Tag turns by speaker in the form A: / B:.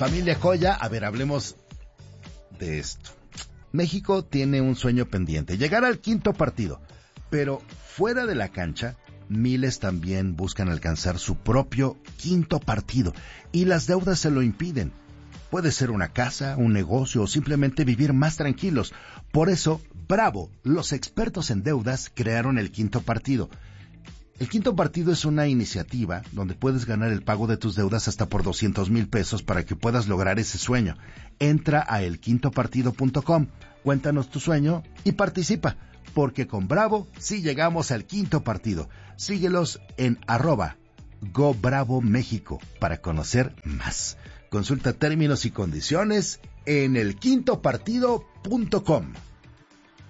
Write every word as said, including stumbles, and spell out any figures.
A: Familia Coya, a ver, hablemos de esto. México tiene un sueño pendiente, llegar al quinto partido, pero fuera de la cancha, miles también buscan alcanzar su propio quinto partido y las deudas se lo impiden. Puede ser una casa, un negocio o simplemente vivir más tranquilos. Por eso, Bravo, los expertos en deudas crearon el quinto partido. El quinto partido es una iniciativa donde puedes ganar el pago de tus deudas hasta por doscientos mil pesos para que puedas lograr ese sueño. Entra a el quinto partido punto com, cuéntanos tu sueño y participa, porque con Bravo sí llegamos al quinto partido. Síguelos en arroba Go Bravo México para conocer más. Consulta términos y condiciones en el quinto partido punto com.